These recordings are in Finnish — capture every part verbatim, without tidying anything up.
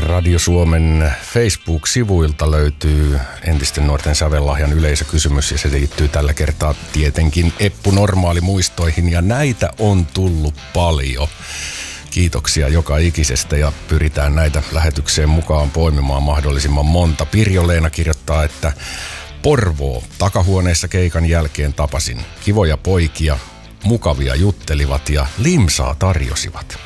Radio Suomen Facebook-sivuilta löytyy entisten nuorten sävellahjan yleisökysymys ja se liittyy tällä kertaa tietenkin Eppu Normaali-muistoihin ja näitä on tullut paljon. Kiitoksia joka ikisestä ja pyritään näitä lähetykseen mukaan poimimaan mahdollisimman monta. Pirjo-Leena kirjoittaa, että Porvoo takahuoneessa keikan jälkeen tapasin. Kivoja poikia, mukavia juttelivat ja limsaa tarjosivat.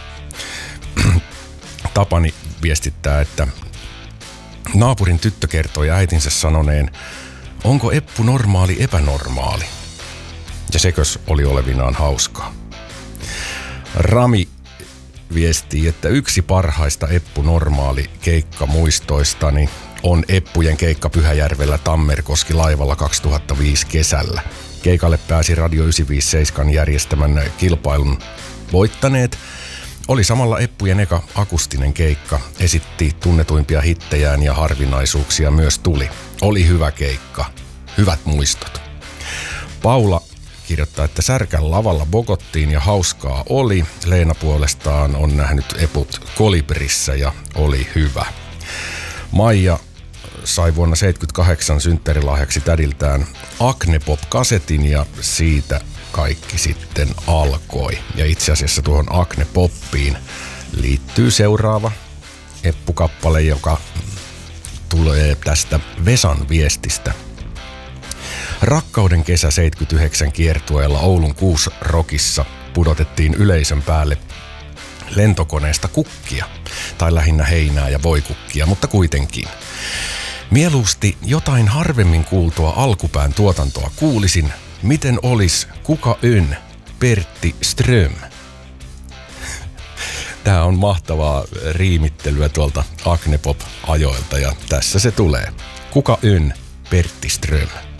Tapani viestittää, että naapurin tyttö kertoi äitinsä sanoneen, onko Eppu normaali epänormaali? Ja sekös oli olevinaan hauskaa. Rami viestii, että yksi parhaista Eppu normaali keikkamuistoistani on Eppujen keikka Pyhäjärvellä Tammerkoski laivalla kaksituhattaviisi kesällä. Keikalle pääsi Radio yhdeksänsataaviisikymmentäseitsemän järjestämän kilpailun voittaneet. Oli samalla Eppujen eka akustinen keikka, esitti tunnetuimpia hittejään ja harvinaisuuksia myös tuli. Oli hyvä keikka, hyvät muistot. Paula kirjoittaa, että Särkän lavalla bokottiin ja hauskaa oli. Leena puolestaan on nähnyt Eput Kolibrissä ja oli hyvä. Maija sai vuonna seitsemänkymmentäkahdeksan synttärilahjaksi tädiltään Acne-pop-kasetin ja siitä kaikki sitten alkoi. Ja itse asiassa tuohon Acne-poppiin liittyy seuraava Eppu-kappale, joka tulee tästä Vesan viestistä. Rakkauden kesä seitsemänkymmentäyhdeksän kiertueella Oulun Kuusrokissa pudotettiin yleisön päälle lentokoneesta kukkia, tai lähinnä heinää ja voikukkia, mutta kuitenkin. Mieluusti jotain harvemmin kuultua alkupään tuotantoa kuulisin, miten olis Kuka ön Pertti Ström. Tää on mahtavaa riimittelyä tuolta Acne-pop-ajoilta ja tässä se tulee. Kuka ön Pertti Ström.